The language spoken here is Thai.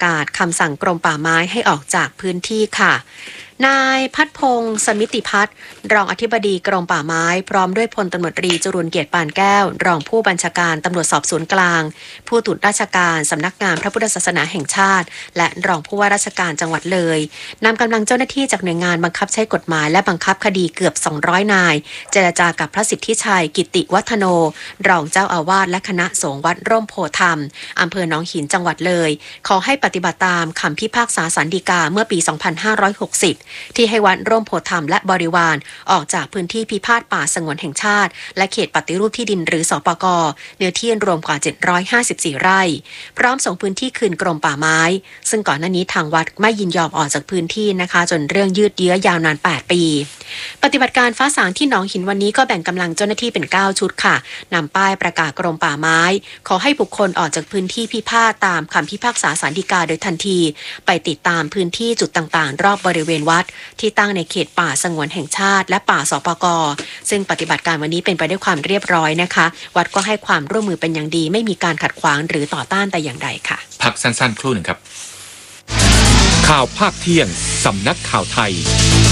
กาศคำสั่งกรมป่าไม้ให้ออกจากพื้นที่ค่ะนายพัฒพงศ์สมิติพัฒน์รองอธิบดีกรมป่าไม้พร้อมด้วยพลตำรวจตรีจรูญเกียรติปานแก้วรองผู้บัญชาการตำรวจสอบสวนกลางผู้ตรวจราชการสำนักงานพระพุทธศาสนาแห่งชาติและรองผู้ว่าราชการจังหวัดเลยนำกำลังเจ้าหน้าที่จากหน่วยงานบังคับใช้กฎหมายและบังคับคดีเกือบ200นายเจรจากับพระสิทธิชัยกิติวัฒโนรองเจ้าอาวาสและคณะสงฆ์วัดร่มโพธรรมอำเภอหนองหินจังหวัดเลยขอให้ปฏิบัติตามคำพิพากษาศาลฎีกาเมื่อปี2560ที่ให้วัดร่มโพธรรมและบริวารออกจากพื้นที่พิพาทป่าสงวนแห่งชาติและเขตปฏิรูปที่ดินหรือสปก.เนื้อที่รวมกว่า754ไร่พร้อมส่งพื้นที่คืนกรมป่าไม้ซึ่งก่อนหน้านี้ทางวัดไม่ยินยอมออกจากพื้นที่นะคะจนเรื่องยืดเยื้อยาวนาน8ปีปฏิบัติการฟ้าสางที่หนองหินวันนี้ก็แบ่งกำลังเจ้าหน้าที่เป็น9ชุดค่ะนำป้ายประกาศกรมป่าไม้ขอให้บุคคลออกจากพื้นที่พิพาทตามคำพิพากษาศาลฎีกาโดยทันทีไปติดตามพื้นที่จุดต่างๆรอบบริเวณวัดที่ตั้งในเขตป่าสงวนแห่งชาติและป่าสปก.ซึ่งปฏิบัติการวันนี้เป็นไปด้วยความเรียบร้อยนะคะวัดก็ให้ความร่วมมือเป็นอย่างดีไม่มีการขัดขวางหรือต่อต้านแต่อย่างใดค่ะพักสั้นๆครู่หนึ่งครับข่าวภาคเที่ยงสำนักข่าวไทย